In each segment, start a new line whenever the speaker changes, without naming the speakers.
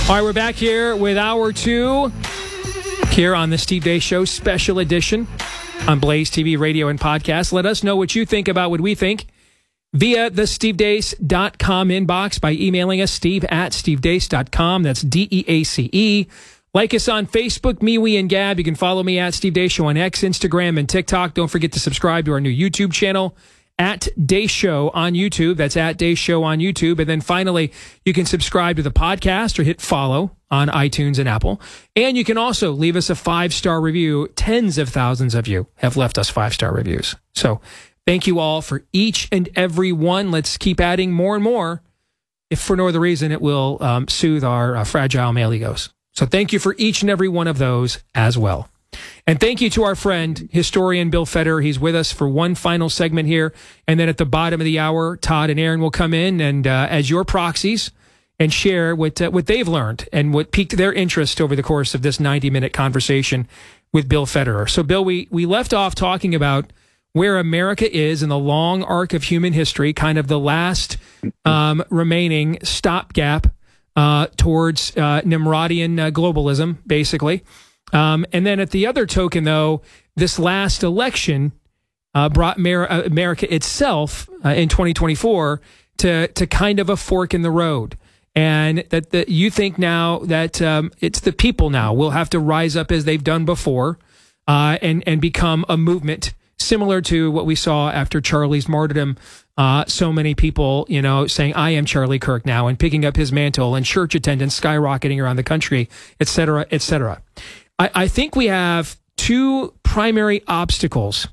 All right, we're back here with Hour 2 here on the Steve Deace Show Special Edition on Blaze TV, radio, and podcast. Let us know what you think about what we think via the stevedeace.com inbox by emailing us, steve@stevedeace.com. That's DEACE. Like us on Facebook, MeWe, and Gab. You can follow me at Steve Deace Show on X, Instagram, and TikTok. Don't forget to subscribe to our new YouTube channel, at Deace Show on YouTube. That's at Deace Show on YouTube. And then finally, you can subscribe to the podcast or hit follow on iTunes and Apple. And you can also leave us a 5-star review. Tens of thousands of you have left us 5-star reviews. So thank you all for each and every one. Let's keep adding more and more. If for no other reason, it will soothe our fragile male egos. So thank you for each and every one of those as well. And thank you to our friend, historian Bill Federer. He's with us for one final segment here. And then at the bottom of the hour, Todd and Aaron will come in and as your proxies and share what they've learned and what piqued their interest over the course of this 90-minute conversation with Bill Federer. So, Bill, we left off talking about where America is in the long arc of human history, kind of the last remaining stopgap towards Nimrodian globalism, basically. And then at the other token, though, this last election brought America itself in 2024 to kind of a fork in the road. And that you think now that it's the people now will have to rise up as they've done before and become a movement similar to what we saw after Charlie's martyrdom. So many people, saying, I am Charlie Kirk now, and picking up his mantle, and church attendance skyrocketing around the country, et cetera, et cetera. I think we have two primary obstacles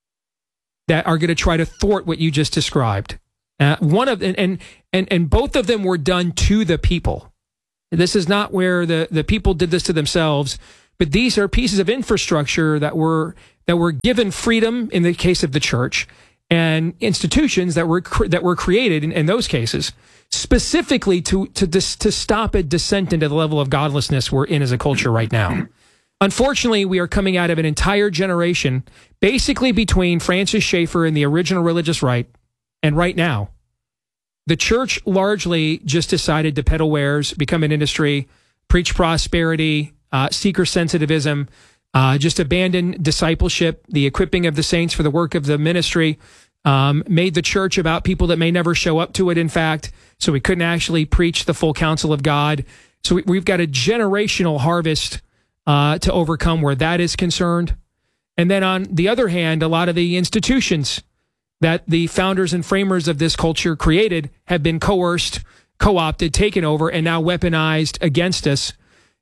that are going to try to thwart what you just described. One of and both of them were done to the people. This is not where the people did this to themselves, but these are pieces of infrastructure that were given freedom in the case of the church, and institutions that were created in those cases specifically to stop a descent into the level of godlessness we're in as a culture right now. Unfortunately, we are coming out of an entire generation, basically between Francis Schaeffer and the original religious right, and right now, the church largely just decided to peddle wares, become an industry, preach prosperity, seeker sensitivism, just abandon discipleship, the equipping of the saints for the work of the ministry, made the church about people that may never show up to it, in fact, so we couldn't actually preach the full counsel of God. So we've got a generational harvest to overcome where that is concerned. And then on the other hand, a lot of the institutions that the founders and framers of this culture created have been coerced, co-opted, taken over, and now weaponized against us.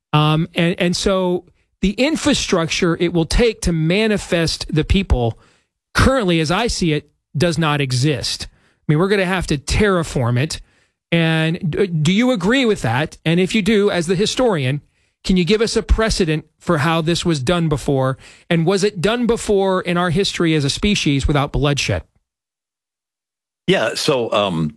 And so the infrastructure it will take to manifest the people currently, as I see it, does not exist. I mean, we're going to have to terraform it. And do you agree with that? And if you do, as the historian, can you give us a precedent for how this was done before? And was it done before in our history as a species without bloodshed?
Yeah, so,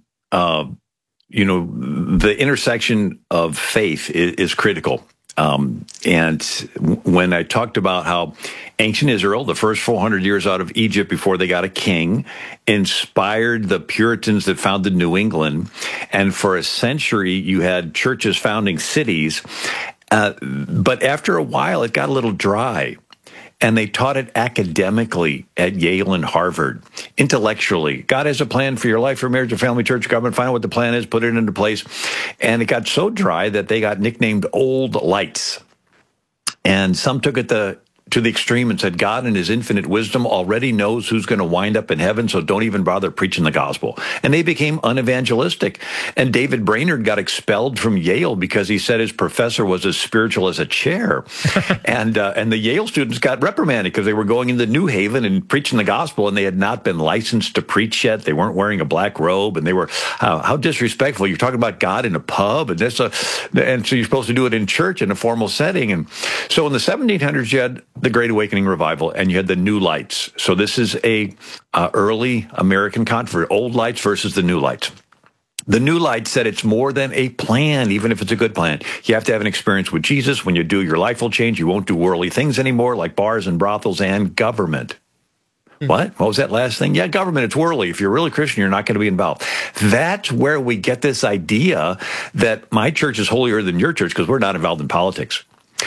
the intersection of faith is critical. And when I talked about how ancient Israel, the first 400 years out of Egypt before they got a king, inspired the Puritans that founded New England, and for a century you had churches founding cities, but after a while it got a little dry. And they taught it academically at Yale and Harvard, intellectually. God has a plan for your life, for marriage, and family, church, government. Find out what the plan is, put it into place. And it got so dry that they got nicknamed Old Lights. And some took it to the extreme and said, God in his infinite wisdom already knows who's going to wind up in heaven, so don't even bother preaching the gospel. And they became unevangelistic. And David Brainerd got expelled from Yale because he said his professor was as spiritual as a chair. and the Yale students got reprimanded because they were going into New Haven and preaching the gospel, and they had not been licensed to preach yet. They weren't wearing a black robe, and they were, how disrespectful. You're talking about God in a pub, and so you're supposed to do it in church in a formal setting. And so in the 1700s, you had the Great Awakening revival, and you had the New Lights. So this is a early American controversy, Old Lights versus the New Lights. The New Lights said it's more than a plan, even if it's a good plan. You have to have an experience with Jesus. When you do, your life will change. You won't do worldly things anymore, like bars and brothels and government. What was that last thing? Yeah, government, it's worldly. If you're really Christian, you're not going to be involved. That's where we get this idea that my church is holier than your church because we're not involved in politics.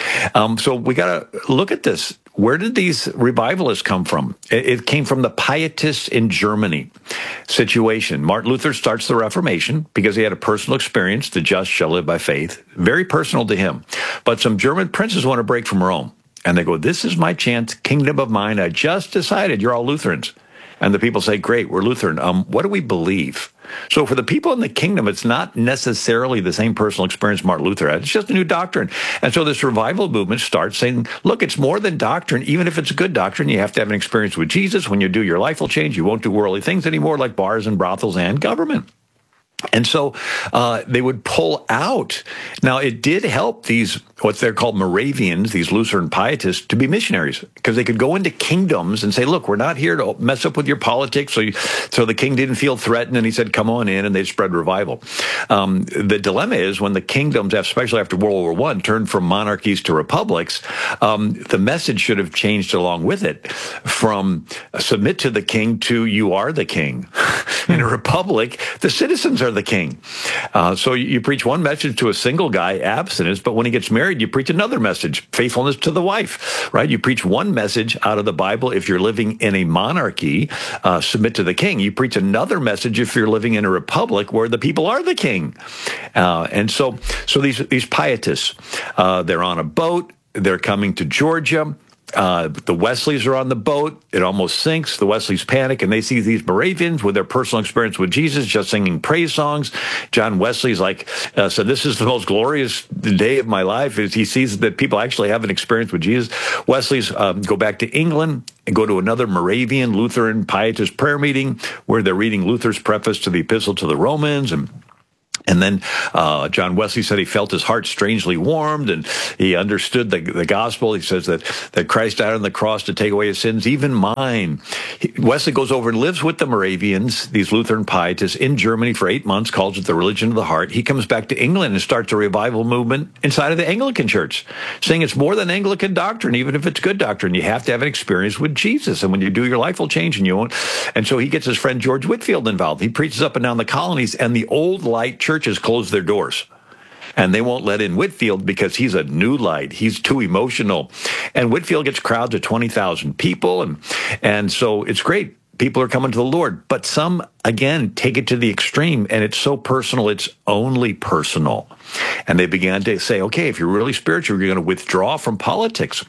So we got to look at this. Where did these revivalists come from? It came from the Pietists in Germany situation. Martin Luther starts the Reformation because he had a personal experience. The just shall live by faith. Very personal to him. But some German princes want to break from Rome. And they go, this is my chance, kingdom of mine. I just decided you're all Lutherans. And the people say, great, we're Lutheran. What do we believe? So for the people in the kingdom, it's not necessarily the same personal experience Martin Luther had. It's just a new doctrine. And so this revival movement starts saying, look, it's more than doctrine. Even if it's a good doctrine, you have to have an experience with Jesus. When you do, your life will change. You won't do worldly things anymore like bars and brothels and government. And so they would pull out. Now, it did help these, what they're called Moravians, these Lutheran pietists, to be missionaries because they could go into kingdoms and say, look, we're not here to mess up with your politics. So the king didn't feel threatened and he said, come on in, and they spread revival. The dilemma is when the kingdoms, especially after World War I, turned from monarchies to republics, the message should have changed along with it from submit to the king to you are the king. In a republic, the citizens are the king. So you preach one message to a single guy, abstinence, but when he gets married, you preach another message, faithfulness to the wife, right? You preach one message out of the Bible if you're living in a monarchy, submit to the king. You preach another message if you're living in a republic where the people are the king. And so these pietists, they're on a boat, they're coming to Georgia. The Wesleys are on the boat. It almost sinks. The Wesleys panic, and they see these Moravians with their personal experience with Jesus just singing praise songs. John Wesley's like, so this is the most glorious day of my life. As he sees that people actually have an experience with Jesus. Wesley's go back to England and go to another Moravian Lutheran Pietist prayer meeting where they're reading Luther's preface to the Epistle to the Romans, and then John Wesley said he felt his heart strangely warmed, and he understood the gospel. He says that Christ died on the cross to take away his sins, even mine. Wesley goes over and lives with the Moravians, these Lutheran pietists, in Germany for 8 months, calls it the religion of the heart. He comes back to England and starts a revival movement inside of the Anglican Church, saying it's more than Anglican doctrine, even if it's good doctrine. You have to have an experience with Jesus, and when you do, your life will change, and you won't. And so he gets his friend George Whitefield involved. He preaches up and down the colonies, and the old light churches close their doors. And they won't let in Whitefield because he's a new light. He's too emotional. And Whitefield gets crowds of 20,000 people. And so it's great. People are coming to the Lord. But some, again, take it to the extreme. And it's so personal, it's only personal. And they began to say, okay, if you're really spiritual, you're going to withdraw from politics.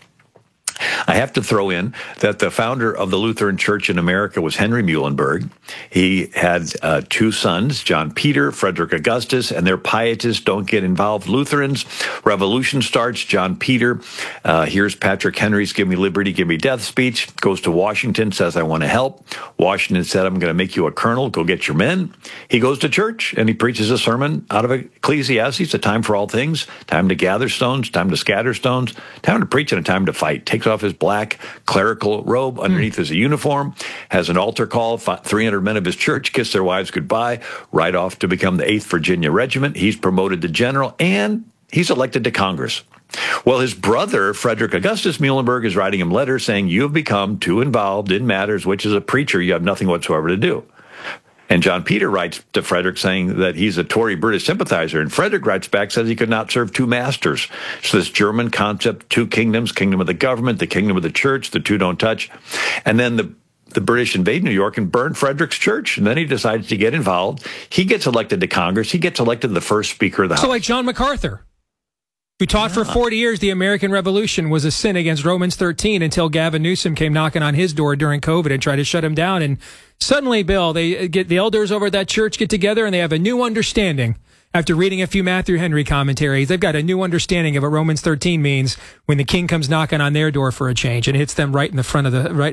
I have to throw in that the founder of the Lutheran Church in America was Henry Muhlenberg. He had two sons, John Peter, Frederick Augustus, and they're pietists, don't get involved Lutherans. Revolution starts. John Peter hears Patrick Henry's Give Me Liberty, Give Me Death speech, goes to Washington, says, I want to help. Washington said, I'm going to make you a colonel. Go get your men. He goes to church and he preaches a sermon out of Ecclesiastes, a time for all things, time to gather stones, time to scatter stones, time to preach and a time to fight. Takes off his black clerical robe. Underneath is a uniform, has an altar call. 300 men of his church kiss their wives goodbye, ride off to become the 8th Virginia Regiment. He's promoted to general, and he's elected to Congress. Well, his brother, Frederick Augustus Muhlenberg, is writing him letters saying, you have become too involved in matters which, as a preacher, you have nothing whatsoever to do. And John Peter writes to Frederick saying that he's a Tory British sympathizer. And Frederick writes back, says he could not serve two masters. So this German concept, two kingdoms, kingdom of the government, the kingdom of the church, the two don't touch. And then the British invade New York and burn Frederick's church. And then he decides to get involved. He gets elected to Congress. He gets elected the first Speaker of the House.
So like John MacArthur, who taught for 40 years the American Revolution was a sin against Romans 13 until Gavin Newsom came knocking on his door during COVID and tried to shut him down. And suddenly, Bill, they get the elders over at that church get together and they have a new understanding. After reading a few Matthew Henry commentaries, they've got a new understanding of what Romans 13 means when the king comes knocking on their door for a change and hits them right in the front of right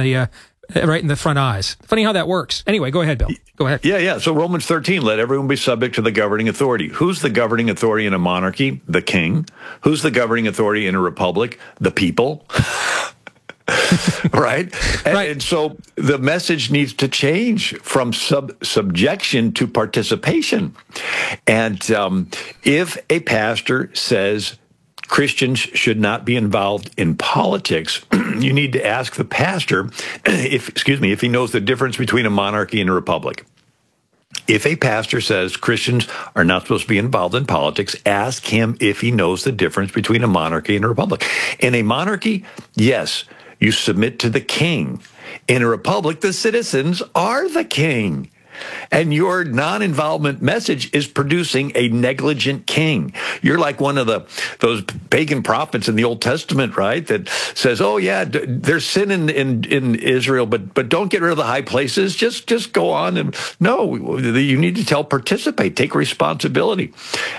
in the front eyes. Funny how that works. Anyway, go ahead, Bill. Go ahead.
Yeah. So Romans 13, let everyone be subject to the governing authority. Who's the governing authority in a monarchy? The king. Who's the governing authority in a republic? The people. Right? And so the message needs to change from subjection to participation. And if a pastor says, Christians should not be involved in politics, you need to ask the pastor if he knows the difference between a monarchy and a republic. If a pastor says Christians are not supposed to be involved in politics, ask him if he knows the difference between a monarchy and a republic. In a monarchy, yes, you submit to the king. In a republic, the citizens are the king. And your non-involvement message is producing a negligent king. You're like one of those pagan prophets in the Old Testament, right? That says, "Oh yeah, there's sin in Israel, but don't get rid of the high places. Just go on." And no, you need to participate, take responsibility.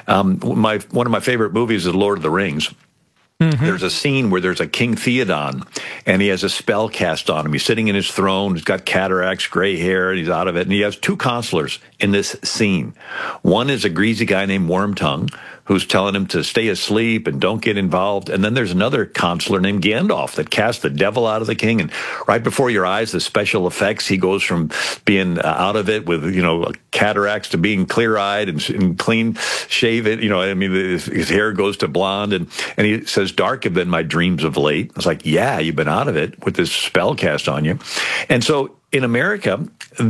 One of my favorite movies is Lord of the Rings. Mm-hmm. There's a scene where there's a King Theoden, and he has a spell cast on him. He's sitting in his throne. He's got cataracts, gray hair, and he's out of it. And he has two counselors in this scene. One is a greasy guy named Wormtongue, who's telling him to stay asleep and don't get involved. And then there's another counselor named Gandalf that casts the devil out of the king. And right before your eyes, the special effects, he goes from being out of it with, cataracts to being clear-eyed and clean shaven. His hair goes to blonde. And he says, "Dark have been my dreams of late." I was like, yeah, you've been out of it with this spell cast on you. And so in America,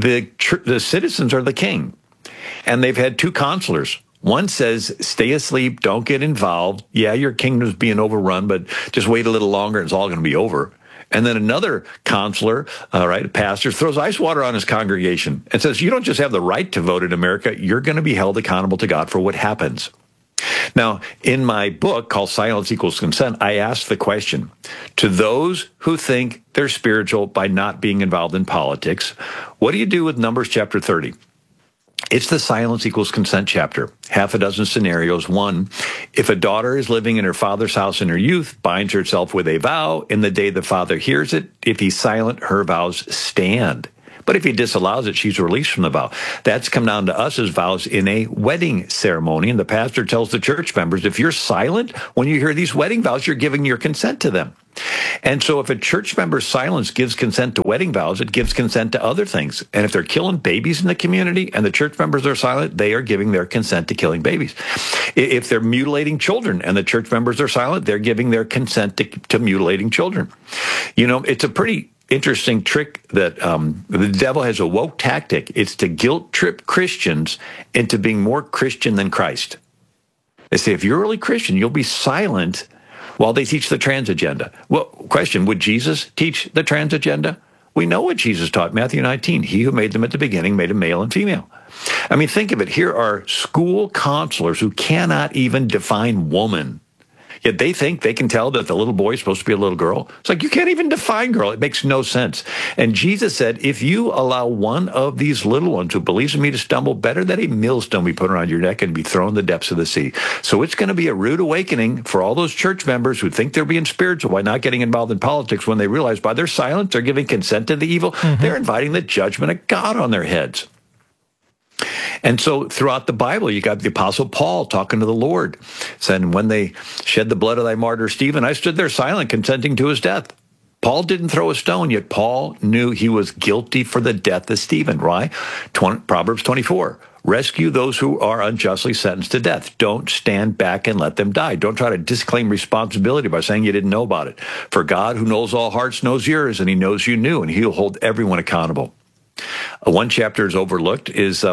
the citizens are the king. And they've had two counselors. One says, stay asleep, don't get involved. Yeah, your kingdom's being overrun, but just wait a little longer and it's all going to be over. And then another counselor, a pastor, throws ice water on his congregation and says, you don't just have the right to vote in America, you're going to be held accountable to God for what happens. Now, in my book called Silence Equals Consent, I asked the question, to those who think they're spiritual by not being involved in politics, what do you do with Numbers chapter 30? It's the silence equals consent chapter. Half a dozen scenarios. One, if a daughter is living in her father's house in her youth, binds herself with a vow, in the day the father hears it, if he's silent, her vows stand. But if he disallows it, she's released from the vow. That's come down to us as vows in a wedding ceremony. And the pastor tells the church members, if you're silent when you hear these wedding vows, you're giving your consent to them. And so if a church member's silence gives consent to wedding vows, it gives consent to other things. And if they're killing babies in the community and the church members are silent, they are giving their consent to killing babies. If they're mutilating children and the church members are silent, they're giving their consent to mutilating children. It's a pretty interesting trick that the devil has a woke tactic. It's to guilt trip Christians into being more Christian than Christ. They say, if you're really Christian, you'll be silent while they teach the trans agenda. Well, question, would Jesus teach the trans agenda? We know what Jesus taught, Matthew 19. He who made them at the beginning made them male and female. I mean, think of it. Here are school counselors who cannot even define woman. Yet they think they can tell that the little boy is supposed to be a little girl. It's like, you can't even define girl. It makes no sense. And Jesus said, if you allow one of these little ones who believes in me to stumble, better that a millstone be put around your neck and be thrown in the depths of the sea. So it's going to be a rude awakening for all those church members who think they're being spiritual by not getting involved in politics when they realize by their silence, they're giving consent to the evil. Mm-hmm. They're inviting the judgment of God on their heads. And so throughout the Bible, you got the Apostle Paul talking to the Lord, saying, when they shed the blood of thy martyr Stephen, I stood there silent, consenting to his death. Paul didn't throw a stone, yet Paul knew he was guilty for the death of Stephen, right? Proverbs 24, rescue those who are unjustly sentenced to death. Don't stand back and let them die. Don't try to disclaim responsibility by saying you didn't know about it. For God, who knows all hearts, knows yours, and he knows you knew, and he'll hold everyone accountable. One chapter is overlooked is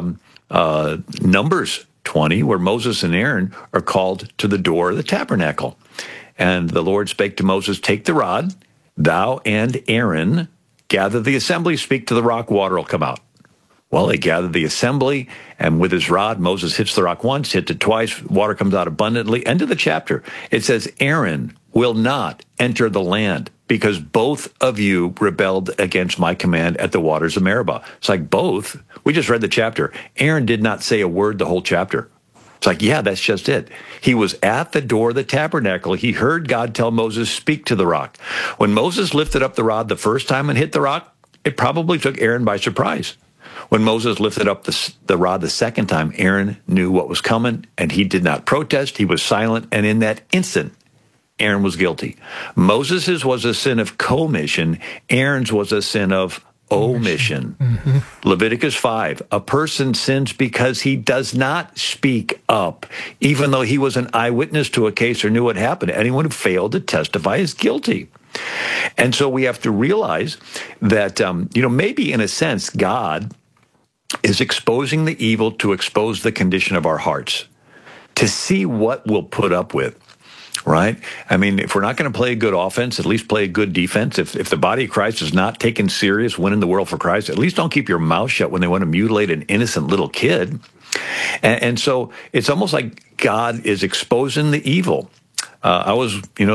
Numbers 20, where Moses and Aaron are called to the door of the tabernacle. And the Lord spake to Moses, take the rod, thou and Aaron, gather the assembly, speak to the rock, water will come out. Well, they gathered the assembly, and with his rod, Moses hits the rock once, hits it twice, water comes out abundantly. End of the chapter. It says, Aaron will not enter the land because both of you rebelled against my command at the waters of Meribah. It's like both. We just read the chapter. Aaron did not say a word the whole chapter. It's like, yeah, that's just it. He was at the door of the tabernacle. He heard God tell Moses, speak to the rock. When Moses lifted up the rod the first time and hit the rock, it probably took Aaron by surprise. When Moses lifted up the rod the second time, Aaron knew what was coming, and he did not protest. He was silent, and in that instant, Aaron was guilty. Moses's was a sin of commission. Aaron's was a sin of omission. Leviticus 5, a person sins because he does not speak up, even though he was an eyewitness to a case or knew what happened. Anyone who failed to testify is guilty. And so we have to realize that, maybe in a sense, God is exposing the evil to expose the condition of our hearts, to see what we'll put up with. Right? I mean, if we're not going to play a good offense, at least play a good defense. If the body of Christ is not taken serious, winning the world for Christ, at least don't keep your mouth shut when they want to mutilate an innocent little kid. And so it's almost like God is exposing the evil. I was,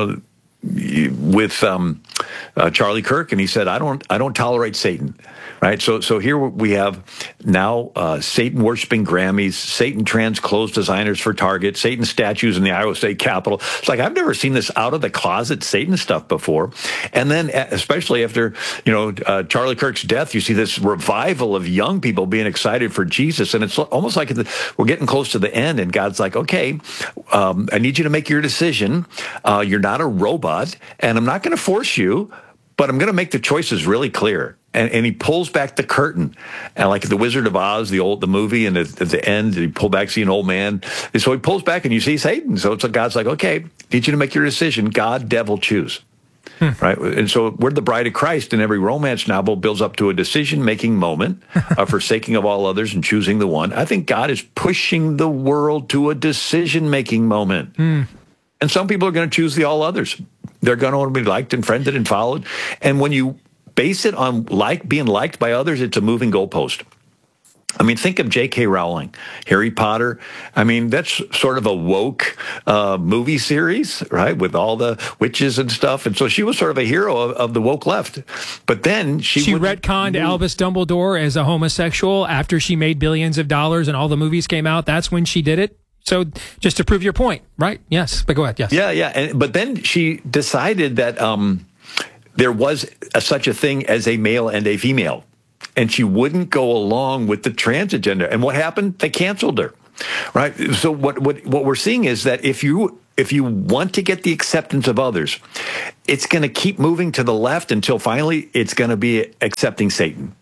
with Charlie Kirk, and he said, I don't tolerate Satan. Right, so here we have now Satan worshiping Grammys, Satan trans clothes designers for Target, Satan statues in the Iowa State Capitol. It's like I've never seen this out of the closet Satan stuff before. And then, especially after Charlie Kirk's death, you see this revival of young people being excited for Jesus, and it's almost like we're getting close to the end, and God's like, okay, I need you to make your decision. You're not a robot, and I'm not going to force you, but I'm going to make the choices really clear. And he pulls back the curtain, and like the Wizard of Oz, the movie, and at the end, he pulled back, see an old man. And so he pulls back, and you see Satan. So God's like, okay, need you to make your decision. God, devil, choose. Right? And so we're the bride of Christ, and every romance novel builds up to a decision-making moment of forsaking of all others and choosing the one. I think God is pushing the world to a decision-making moment. And some people are going to choose the all others. They're going to want to be liked and friended and followed. And when you base it on being liked by others, it's a moving goalpost. I mean, think of J.K. Rowling, Harry Potter. I mean, that's sort of a woke movie series, right, with all the witches and stuff. And so she was sort of a hero of the woke left. But then she
retconned Albus Dumbledore as a homosexual after she made billions of dollars and all the movies came out. That's when she did it. So just to prove your point, right? Yes, but go ahead. Yes.
Yeah. But then she decided that there was such a thing as a male and a female, and she wouldn't go along with the trans agenda. And what happened? They canceled her, right? So what we're seeing is that if you want to get the acceptance of others, it's going to keep moving to the left until finally it's going to be accepting Satan.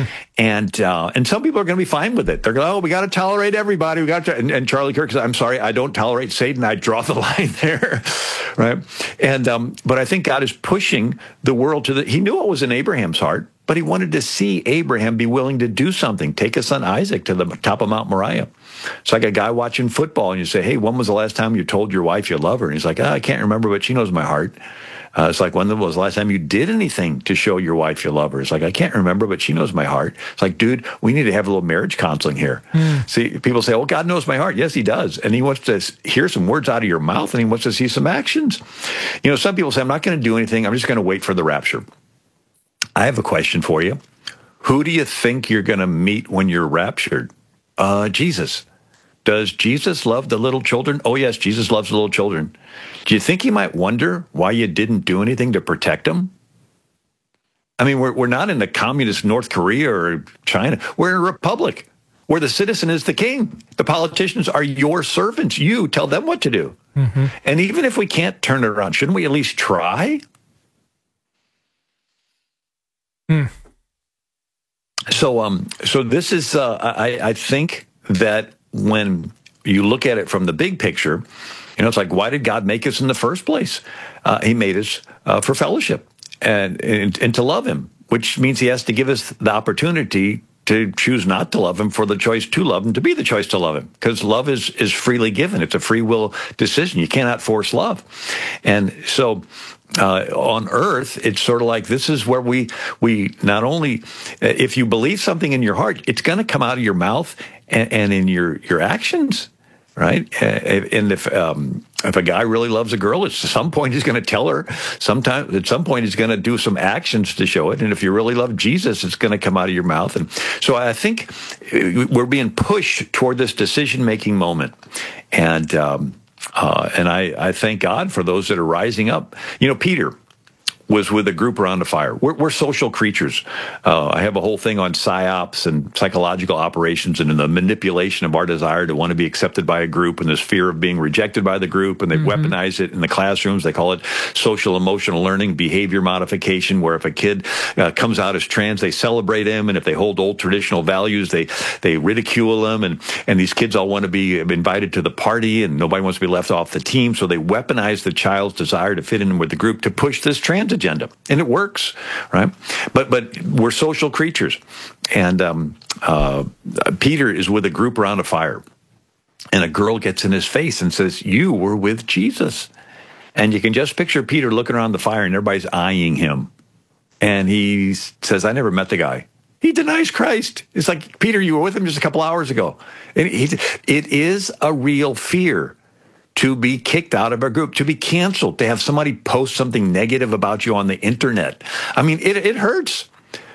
And some people are going to be fine with it. They're going, we got to tolerate everybody. We got to, and Charlie Kirk said, I'm sorry, I don't tolerate Satan. I draw the line there, right? And but I think God is pushing the world to he knew what was in Abraham's heart, but he wanted to see Abraham be willing to do something, take his son Isaac to the top of Mount Moriah. It's like a guy watching football, and you say, hey, when was the last time you told your wife you love her? And he's like, I can't remember, but she knows my heart. It's like, when was the last time you did anything to show your wife you love her? It's like, I can't remember, but she knows my heart. It's like, dude, we need to have a little marriage counseling here. See, people say, oh, God knows my heart. Yes, he does. And he wants to hear some words out of your mouth, and he wants to see some actions. Some people say, I'm not going to do anything. I'm just going to wait for the rapture. I have a question for you. Who do you think you're going to meet when you're raptured? Jesus. Does Jesus love the little children? Oh, yes, Jesus loves the little children. Do you think he might wonder why you didn't do anything to protect them? I mean, we're not in the communist North Korea or China. We're in a republic where the citizen is the king. The politicians are your servants. You tell them what to do. And even if we can't turn it around, shouldn't we at least try? So this is, I think that when you look at it from the big picture, it's like, why did God make us in the first place? He made us for fellowship and to love him, which means he has to give us the opportunity to choose not to love him, for the choice to love him, to be the choice to love him, because love is freely given. It's a free will decision. You cannot force love. And so on earth, it's sort of like, this is where we not only, if you believe something in your heart, it's going to come out of your mouth and in your actions, right? And if a guy really loves a girl, at some point he's going to tell her. At some point he's going to do some actions to show it. And if you really love Jesus, it's going to come out of your mouth. And so I think we're being pushed toward this decision-making moment. And I thank God for those that are rising up. Peter was with a group around a fire. We're social creatures. I have a whole thing on psyops and psychological operations and in the manipulation of our desire to want to be accepted by a group and this fear of being rejected by the group. And they weaponize it in the classrooms. They call it social emotional learning, behavior modification, where if a kid comes out as trans, they celebrate him. And if they hold old traditional values, they ridicule him. And these kids all want to be invited to the party and nobody wants to be left off the team. So they weaponize the child's desire to fit in with the group to push this trans agenda, and it works, right? But we're social creatures, and Peter is with a group around a fire, and a girl gets in his face and says, "You were with Jesus," and you can just picture Peter looking around the fire, and everybody's eyeing him, and he says, "I never met the guy." He denies Christ. It's like, Peter, you were with him just a couple hours ago. And it is a real fear to be kicked out of a group, to be canceled, to have somebody post something negative about you on the internet. I mean, it hurts.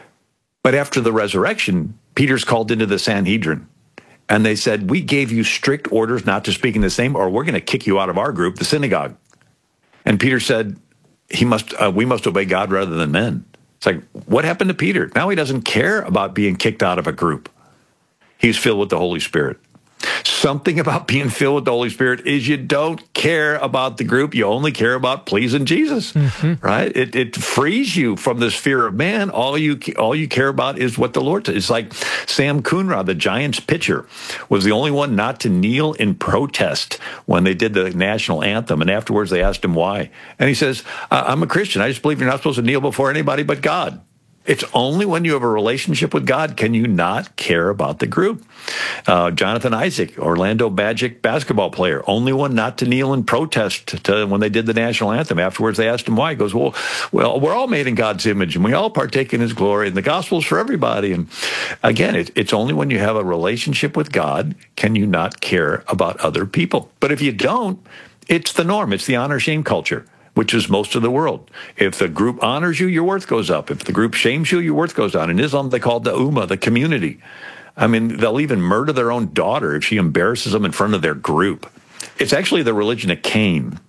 But after the resurrection, Peter's called into the Sanhedrin. And they said, we gave you strict orders not to speak in this name, or we're going to kick you out of our group, the synagogue. And Peter said, we must obey God rather than men. It's like, what happened to Peter? Now he doesn't care about being kicked out of a group. He's filled with the Holy Spirit. Something about being filled with the Holy Spirit is you don't care about the group. You only care about pleasing Jesus, right? It frees you from this fear of man. All you care about is what the Lord says. It's like Sam Coonrod, the Giants pitcher, was the only one not to kneel in protest when they did the national anthem. And afterwards they asked him why. And he says, I'm a Christian. I just believe you're not supposed to kneel before anybody but God. It's only when you have a relationship with God can you not care about the group. Jonathan Isaac, Orlando Magic basketball player, only one not to kneel in protest when they did the national anthem. Afterwards, they asked him why. He goes, well, we're all made in God's image, and we all partake in his glory, and the gospel's for everybody. And again, it's only when you have a relationship with God can you not care about other people. But if you don't, it's the norm. It's the honor-shame culture, which is most of the world. If the group honors you, your worth goes up. If the group shames you, your worth goes down. In Islam, they call it the ummah, the community. I mean, they'll even murder their own daughter if she embarrasses them in front of their group. It's actually the religion of Cain.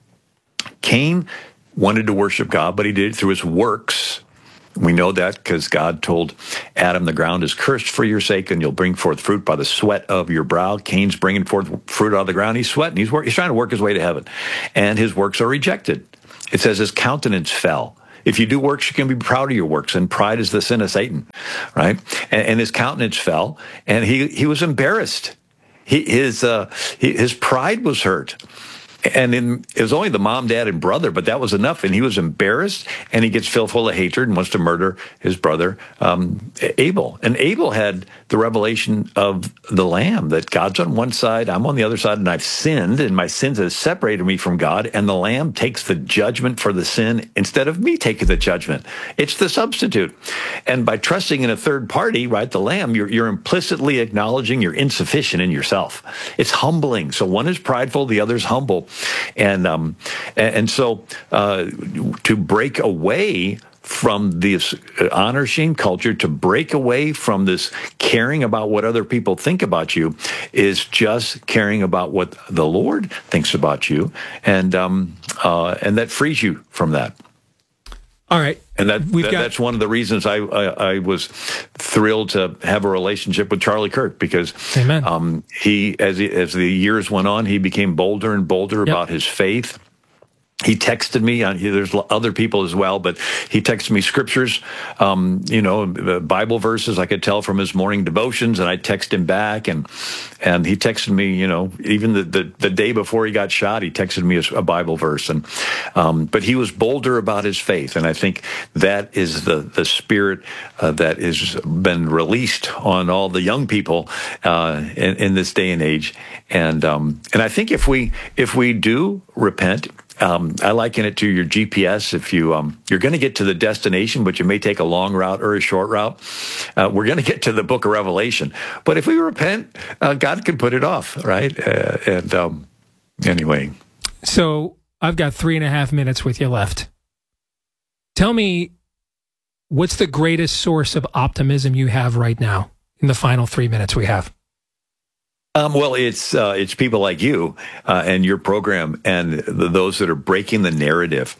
Cain wanted to worship God, but he did it through his works. We know that because God told Adam, the ground is cursed for your sake, and you'll bring forth fruit by the sweat of your brow. Cain's bringing forth fruit out of the ground. He's sweating. He's trying to work his way to heaven. And his works are rejected. It says his countenance fell. If you do works, you can be proud of your works, and pride is the sin of Satan, right? And his countenance fell, and he was embarrassed. His pride was hurt. And it was only the mom, dad, and brother, but that was enough. And he was embarrassed, and he gets filled full of hatred and wants to murder his brother, Abel. And Abel had the revelation of the Lamb, that God's on one side, I'm on the other side, and I've sinned, and my sins have separated me from God, and the Lamb takes the judgment for the sin instead of me taking the judgment. It's the substitute. And by trusting in a third party, right, the Lamb, you're implicitly acknowledging you're insufficient in yourself. It's humbling. So one is prideful, the other's humble. And so to break away from this honor shame culture, to break away from this caring about what other people think about you, is just caring about what the Lord thinks about you, and that frees you from that.
All right.
And that's one of the reasons I was thrilled to have a relationship with Charlie Kirk, because
Amen.
He, as the years went on, he became bolder and bolder about his faith. He texted me, there's other people as well, but he texted me scriptures, Bible verses I could tell from his morning devotions, and I text him back, and he texted me, even the day before he got shot, he texted me a Bible verse, but he was bolder about his faith, and I think that is the spirit that has been released on all the young people in this day and age, and I think if we do repent, I liken it to your GPS. If you're going to get to the destination, but you may take a long route or a short route, we're going to get to the book of Revelation. But if we repent, God can put it off, right? Anyway.
So I've got 3.5 minutes with you left. Tell me, what's the greatest source of optimism you have right now in the final 3 minutes we have?
Well, it's people like you and your program and those that are breaking the narrative.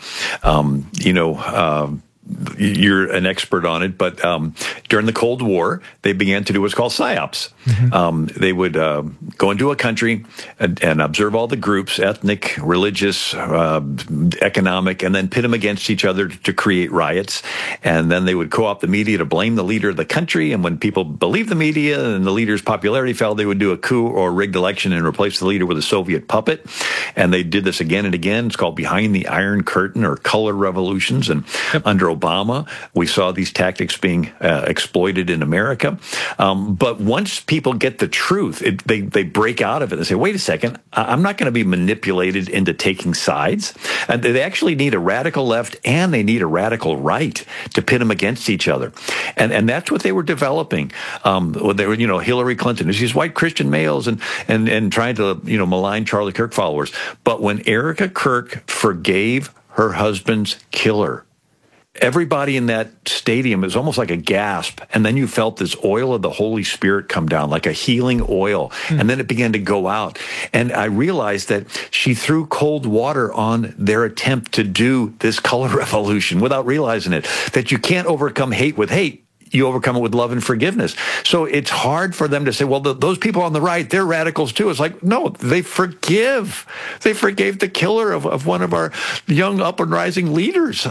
You're an expert on it, but during the Cold War, they began to do what's called PSYOPs. Mm-hmm. They would go into a country and observe all the groups, ethnic, religious, economic, and then pit them against each other to create riots. And then they would co-opt the media to blame the leader of the country. And when people believed the media and the leader's popularity fell, they would do a coup or a rigged election and replace the leader with a Soviet puppet. And they did this again and again. It's called Behind the Iron Curtain or color revolutions. And under Obama, we saw these tactics being exploited in America. But once people get the truth, they break out of it and say, wait a second, I'm not going to be manipulated into taking sides. And they actually need a radical left and they need a radical right to pit them against each other. And that's what they were developing. When they were, Hillary Clinton, these white Christian males and trying to, malign Charlie Kirk followers. But when Erica Kirk forgave her husband's killer, everybody in that stadium is almost like a gasp. And then you felt this oil of the Holy Spirit come down, like a healing oil. And then it began to go out. And I realized that she threw cold water on their attempt to do this color revolution without realizing it, that you can't overcome hate with hate. You overcome it with love and forgiveness. So it's hard for them to say, well, those people on the right, they're radicals too. It's like, no, they forgive. They forgave the killer of one of our young up and rising leaders.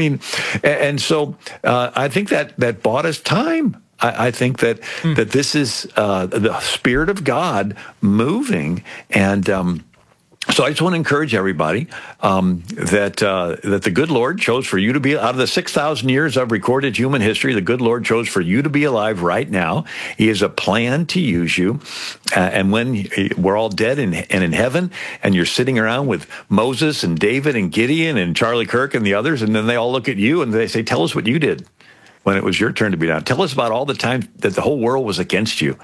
And so I think that bought us time. I think that this is the Spirit of God moving. And so I just want to encourage everybody that the good Lord chose for you to be, out of the 6,000 years of recorded human history, the good Lord chose for you to be alive right now. He has a plan to use you. And when we're all dead and in heaven, and you're sitting around with Moses and David and Gideon and Charlie Kirk and the others, and then they all look at you and they say, tell us what you did when it was your turn to be down. Tell us about all the times that the whole world was against you.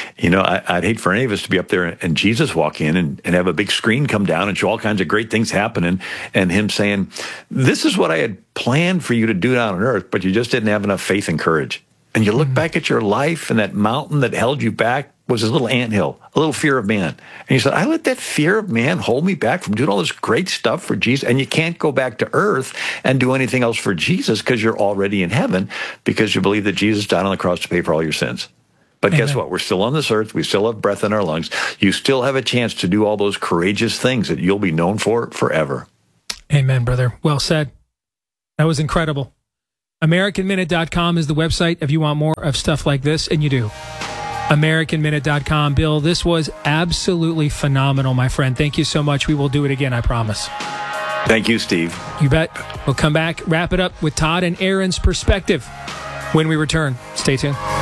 I'd hate for any of us to be up there and Jesus walk in and have a big screen come down and show all kinds of great things happening, and him saying, this is what I had planned for you to do down on earth, but you just didn't have enough faith and courage. And you look back at your life, and that mountain that held you back was this little anthill, a little fear of man. And you said, I let that fear of man hold me back from doing all this great stuff for Jesus. And you can't go back to earth and do anything else for Jesus because you're already in heaven, because you believe that Jesus died on the cross to pay for all your sins. But Amen. Guess what? We're still on this earth. We still have breath in our lungs. You still have a chance to do all those courageous things that you'll be known for forever.
Amen, brother. Well said. That was incredible. AmericanMinute.com is the website if you want more of stuff like this, and you do. AmericanMinute.com. Bill, this was absolutely phenomenal, my friend. Thank you so much. We will do it again, I promise.
Thank you, Steve.
You bet. We'll come back, wrap it up with Todd and Aaron's perspective when we return. Stay tuned.